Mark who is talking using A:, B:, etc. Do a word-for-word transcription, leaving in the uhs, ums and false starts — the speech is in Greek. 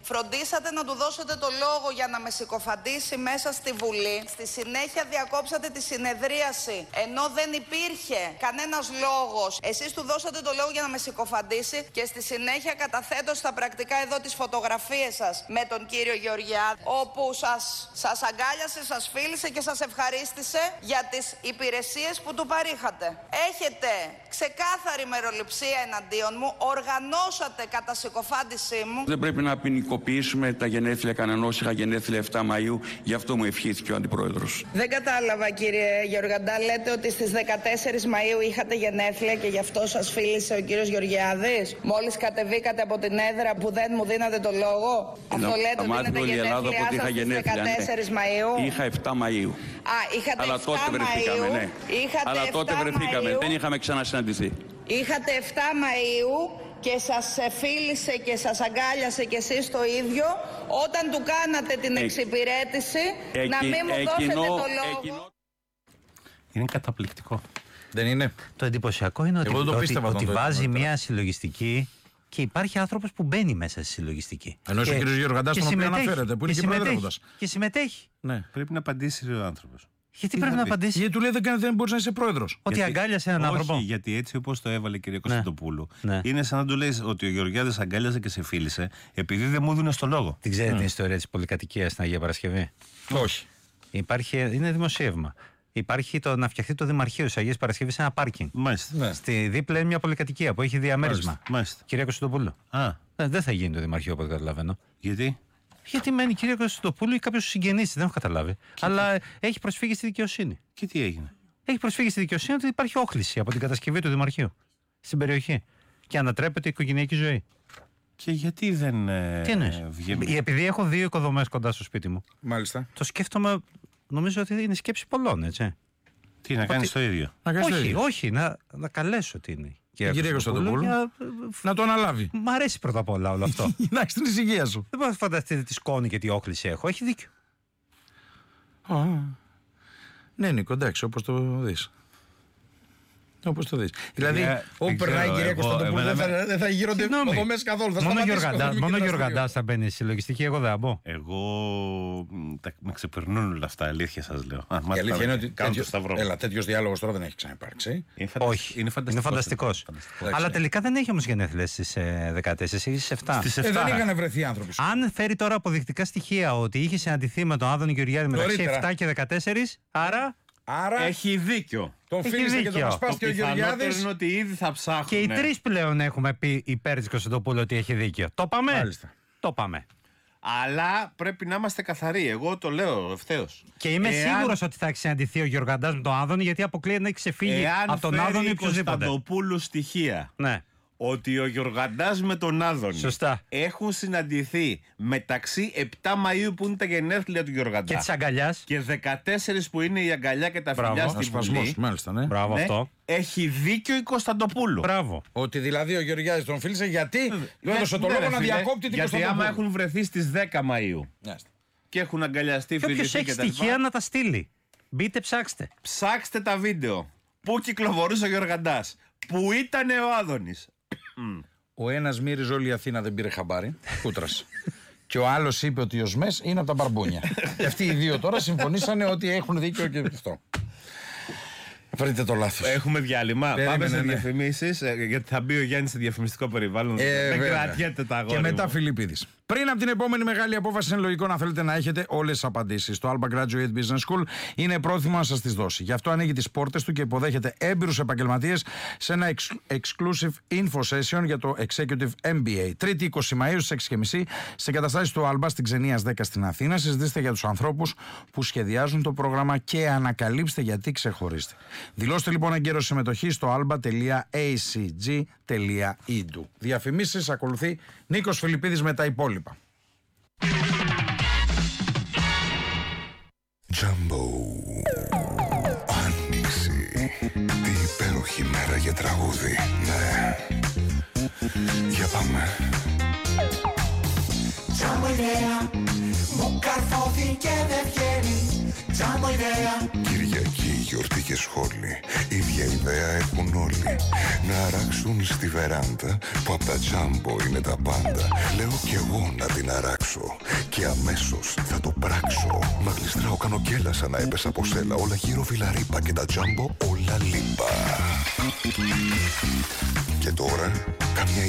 A: Φροντίσατε να του δώσετε το λόγο για να με συκοφαντήσει μέσα στη Βουλή. Στη συνέχεια διακόψατε τη συνεδρίαση, ενώ δεν υπήρχε κανένας λόγος. Εσείς του δώσατε το λόγο για να με συκοφαντήσει και στη συνέχεια καταθέτω στα πρακτικά εδώ τις φωτογραφίες σας με τον κύριο Γεωργιάδη, όπου σας, σας αγκάλιασε, σας φίλησε και σας ευχαρίστησε για τις υπηρεσίες που του παρήχατε. Έχετε ξεκάθαρη μεροληψία εναντίον μου, οργανώσατε κατά συκοφάντησή μου.
B: Δεν πρέπει να ποινικοποιήσουμε τα γενέθλια κανενός. Είχα γενέθλια επτά Μαΐου, γι' αυτό μου ευχήθηκε ο Αντιπρόεδρος.
A: Δεν κατάλαβα, κύριε Γεωργαντά, λέτε ότι στις δεκατέσσερις Μαΐου είχατε γενέθλια και γι' αυτό σας φίλησε ο κύριος Γεωργιάδης. Μόλις κατεβήκατε από την έδρα που δεν μου δίνατε το λόγο.
B: Να,
A: αυτό λέτε ότι είναι τα γενέθλιά σας στις δεκατέσσερις Μαΐου.
B: Είχα επτά Μαΐου.
A: Α, είχατε
B: Αλλά
A: επτά
B: τότε βρεθήκαμε,
A: Μαΐου.
B: ναι.
A: Είχατε
B: Αλλά τότε βρεθήκαμε,
A: Μαΐου.
B: δεν είχαμε ξανασυναντηθεί.
A: Είχατε επτά Μαΐου και σας φίλησε και σας αγκάλιασε και εσείς το ίδιο όταν του κάνατε την
B: Εκ...
A: εξυπηρέτηση
B: Εκ...
A: να μην μου
B: Εκκινώ...
A: δώσετε το λόγο.
B: Εκκινώ...
C: Είναι καταπληκτικό.
D: Δεν είναι?
E: Το εντυπωσιακό είναι ότι,
D: το
E: ότι, ότι
D: το
E: βάζει
D: το
E: μια συλλογιστική και υπάρχει άνθρωπος που μπαίνει μέσα στη συλλογιστική.
D: Ενώ ο κύριος Γεωργαντάς, τον οποίο αναφέρεται, που είναι και, και προεδρεύοντας.
E: Και συμμετέχει.
D: Ναι.
C: Πρέπει να απαντήσει ο άνθρωπος.
E: Γιατί πρέπει να απαντήσει?
D: Γιατί του λέει δεν, δεν μπορεί να είσαι πρόεδρος.
E: Ότι
C: γιατί,
E: αγκάλιασε έναν
C: όχι,
E: άνθρωπο.
C: Γιατί έτσι όπως το έβαλε η κυρία
E: Ναι.
C: Κωνσταντοπούλου,
E: Ναι.
C: είναι σαν να του λέει ότι ο Γεωργιάδης αγκάλιασε και σε φίλησε επειδή δεν μου έδινε στο λόγο.
E: Την ξέρετε
C: Mm.
E: την ιστορία της πολυκατοικίας στην Αγία Παρασκευή?
D: Όχι.
E: Υπάρχει, είναι δημοσίευμα. Υπάρχει το να φτιαχτεί το Δημαρχείο της Αγίας Παρασκευής σε ένα πάρκινγκ.
C: Μάλιστα.
D: Ναι.
E: Στη δίπλα είναι μια πολυκατοικία που έχει διαμέρισμα.
C: Μάλιστα. Μάλιστα.
E: Κυρία Κωνσταντοπούλου.
C: Α,
E: Ε, δεν θα γίνει το Δημαρχείο από ό,τι καταλαβαίνω.
C: γιατί?
E: Γιατί μένει η κυρία Κωνσταντοπούλου ή κάποιος συγγενής της, δεν έχω καταλάβει. Και Αλλά τι? έχει προσφύγει στη δικαιοσύνη.
C: Και τι έγινε?
E: Έχει προσφύγει στη δικαιοσύνη ότι υπάρχει όχληση από την κατασκευή του Δημαρχείου στην περιοχή. Και ανατρέπεται η οικογενειακή ζωή.
C: Και γιατί δεν ε,
E: Τι εννοείς?
C: βγαίνει?
E: Επειδή έχω δύο οικοδομές κοντά στο σπίτι μου.
D: Μάλιστα.
E: Το σκέφτομαι, νομίζω ότι είναι σκέψη πολλών, έτσι.
C: Τι, να κάνεις το ίδιο?
D: Να κάνεις το
E: Όχι,
D: ίδιο.
E: όχι, να, να καλέσω τι είναι.
D: Την κυρία Κωνσταντοπούλου
E: για-
D: να το αναλάβει.
E: Μ' αρέσει πρώτα απ' όλα όλο αυτό.
D: Να έχει την ησυχία σου.
E: Δεν μπορώ να φανταστείτε τι σκόνη και τι όχληση έχω. Έχει δίκιο.
D: Α, ναι, Νίκο, εντάξει, όπως το δεις. Όπως το δεις. Δηλαδή,
C: Κυρία,
D: όπου
C: δεν
D: περνάει η
C: ξέρω,
D: κυρία
C: εγώ,
D: Κωνσταντοπούλου δεν
C: εμένα-
D: θα, δεν θα γύρονται
E: Συγγνώμη.
D: κοδομές καθόλου. Θα
E: Μόνο
D: σταματήσει
E: Γεωργαντάς,
D: καθόλου
E: μόνο
D: και
E: Γεωργαντάς θα μπαίνει στη λογιστική, εγώ δεν θα μπω.
C: Εγώ μ, τα, με ξεπερνούν όλα αυτά, αλήθεια σας λέω. Α,
D: Η αλήθεια είναι ότι
C: κάνω το
D: τέτοιο,
C: σταυρό.
D: έλα, τέτοιος διάλογος τώρα δεν έχει ξαναυπάρξει.
C: Είναι φαντασ-
E: Όχι,
C: είναι φανταστικός.
E: είναι φανταστικός.
C: Φανταστικός.
E: Αλλά τελικά δεν έχει όμως γενέθλια στις ε, δεκατέσσερις ή στις επτά.
C: Στις
D: Ε,
C: εφτά.
D: δεν είχαν βρεθεί άνθρωποι.
E: Αν φέρει τώρα αποδεικτικά στοιχεία ότι είχε συναντηθεί με τον Άδωνη Γεωργιάδη μεταξύ
D: Νωρίτερα.
E: επτά και δεκατέσσερις, άρα
D: Άρα
C: Έχει δίκιο.
D: τον
E: έχει
D: φίλησε και τον
E: δίκιο.
D: ασπάστηκε ο
C: Πιθανότερο
D: Γεωργιάδης.
C: είναι ότι ήδη θα ψάχνουν.
E: και οι τρεις πλέον έχουμε πει υπέρ της Κωνσταντοπούλου ότι έχει δίκιο. Το πάμε.
D: Μάλιστα.
E: Το πάμε.
C: Αλλά πρέπει να είμαστε καθαροί. Εγώ το λέω ευθέως.
E: Και είμαι
C: Εάν-
E: σίγουρος ότι θα έχει συναντηθεί ο Γεωργαντάς με τον Άδωνη, γιατί αποκλείεται να έχει ξεφύγει
C: Εάν
E: από τον
C: φέρει
E: Άδωνη
C: η
E: οποιοδήποτε.
C: Κωνσταντοπούλου στοιχεία
E: Ναι.
C: ότι ο Γεωργαντάς με τον Άδωνη
E: Σωστά.
C: έχουν συναντηθεί μεταξύ επτά Μαΐου που είναι τα γενέθλια του Γεωργαντά
E: Και της αγκαλιάς.
C: και δεκατέσσερις που είναι η αγκαλιά και τα
E: Μπράβο.
C: φιλιά στη
D: Ασπασμός,
C: Βουλή.
D: μάλιστα, ναι.
E: Μπράβο
C: Ναι,
E: αυτό.
C: έχει δίκιο η Κωνσταντοπούλου.
E: Μπράβο.
D: Ότι δηλαδή ο Γεωργιάδης τον φίλησε γιατί του
C: Για-
D: έδωσε το
C: ναι,
D: λόγο
C: ρε
D: να
C: φίλε,
D: διακόπτει την
C: γιατί άμα
D: Κωνσταντοπούλου.
C: έχουν βρεθεί στις δέκα Μαΐου
D: Μάλιστα.
C: και έχουν αγκαλιαστεί
E: Και όποιος
C: φιλικοί
E: έχει
C: και τα
E: στοιχεία
C: λοιπά,
E: να τα στείλει. Μπείτε, ψάξτε.
C: ψάξτε τα βίντεο. Πού κυκλοφορούσε ο Γεωργαντάς, πού ήταν ο Άδωνης.
D: Ο ένας μύριζε όλη η Αθήνα, δεν πήρε χαμπάρι. Κούτρας. Και ο άλλος είπε ότι ο ΣΜΕΣ είναι από τα μπαρμπούνια. Και αυτοί οι δύο τώρα συμφωνήσανε ότι έχουν δίκιο και αυτό. Βρείτε το λάθος.
C: Έχουμε διάλειμμα.
D: Περίμενε,
C: Πάμε σε
D: ναι.
C: διαφημίσεις, ε, γιατί θα μπει ο Γιάννης σε διαφημιστικό περιβάλλον.
D: Ε,
C: δεν
D: βέβαια.
C: κρατιέται τα αγόρια
D: Και μετά
C: μου.
D: Φιλιππίδης. Πριν από την επόμενη μεγάλη απόφαση, είναι λογικό να θέλετε να έχετε όλες τις απαντήσεις. Το Alba Graduate Business School είναι πρόθυμο να σας τις δώσει. Γι' αυτό ανοίγει τις πόρτες του και υποδέχεται έμπειρους επαγγελματίες σε ένα ex- exclusive info session για το Executive εμ μπι έι. Τρίτη είκοσι Μαΐου στις έξι και μισή σε εγκαταστάσεις του Alba στην Ξενίας δέκα στην Αθήνα. Συζητήστε για τους ανθρώπους που σχεδιάζουν το πρόγραμμα και ανακαλύψτε γιατί ξεχωρίζετε. Δηλώστε λοιπόν εγκαίρος συμμετοχή στο alba τελεία a c g τελεία e d u. Διαφημίσεις, ακολουθεί Νίκος Φιλιππίδης με τα υπόλοιπα.
F: Jumbo. Άνοιξη. Τι υπέροχη μέρα για τραγούδι. Ναι. Για πάμε.
G: Jumbo idea,
F: Μου καρφώθηκε δεν βγαίνει, τζάμπο ιδέα. Κυριακή, γιορτή και σχόλη, ίδια ιδέα έχουν όλοι. Να αράξουν στη βεράντα, που απ' τα τζάμπο είναι τα πάντα. Λέω κι εγώ να την αράξω, και αμέσως θα το πράξω. Μα γλιστράω, κάνω κέλα σαν να έπεσα από σέλα. Όλα γύρω βιλαρίπα και τα τζάμπο όλα λίπα. Και τώρα, καμιά